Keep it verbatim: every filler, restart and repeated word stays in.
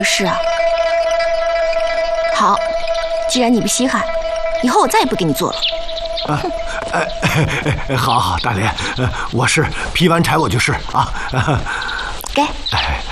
事啊？好，既然你不稀罕，以后我再也不给你做了。 啊，哎哎哎，好好，大莲，我是劈完柴我就是啊。 给。 哎。